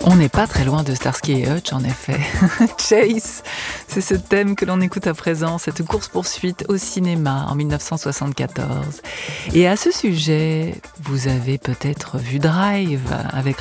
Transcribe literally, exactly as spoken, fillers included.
On n'est pas très loin de Starsky et Hutch, en effet. Chase, c'est ce thème que l'on écoute à présent, cette course-poursuite au cinéma en mille neuf cent soixante-quatorze. Et à ce sujet, vous avez peut-être vu Drive avec